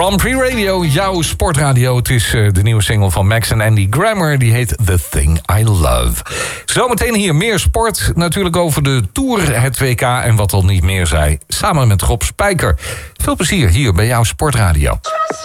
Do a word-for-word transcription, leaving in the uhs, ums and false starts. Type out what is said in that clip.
Grand Prix Radio, jouw sportradio. Het is uh, de nieuwe single van Max en Andy Grammer. Die heet The Thing I Love. Zometeen hier meer sport. Natuurlijk over de Tour, het W K en wat al niet meer zei. Samen met Rob Spijker. Veel plezier hier bij jouw sportradio.